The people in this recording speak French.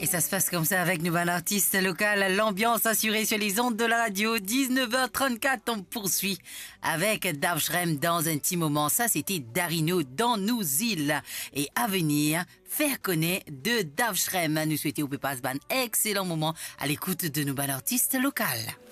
ça se passe comme ça avec nos bon artistes local. L'ambiance assurée sur les ondes de la radio. 19h34, on poursuit avec Dave Shrem dans un petit moment. Ça, c'était Darino dans nos îles. Et à venir, faire connaître de Dave Shrem. Nous souhaitons au Pépas Ban excellent moment à l'écoute de nos bon artistes locales.